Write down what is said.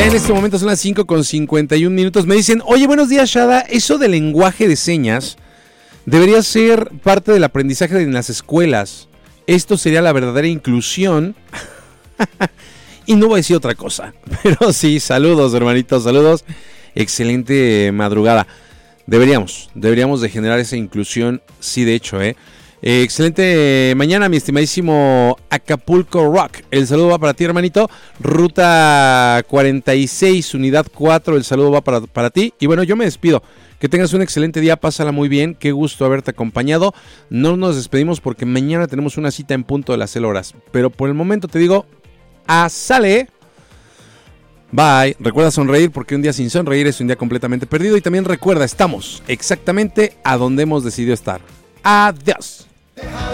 Ya en este momento son las 5:51. Me dicen, oye, buenos días, Shada, eso del lenguaje de señas debería ser parte del aprendizaje en las escuelas. Esto sería la verdadera inclusión. Y no voy a decir otra cosa. Pero sí, saludos, hermanitos, saludos. Excelente madrugada. Deberíamos de generar esa inclusión. Sí, de hecho, excelente mañana, mi estimadísimo Acapulco Rock. El saludo va para ti, hermanito. Ruta 46, unidad 4. El saludo va para ti. Y bueno, yo me despido. Que tengas un excelente día, pásala muy bien. Qué gusto haberte acompañado. No nos despedimos porque mañana tenemos una cita en punto de las 0 horas. Pero por el momento te digo, sale. Bye. Recuerda sonreír porque un día sin sonreír es un día completamente perdido. Y también recuerda, estamos exactamente a donde hemos decidido estar. Adiós.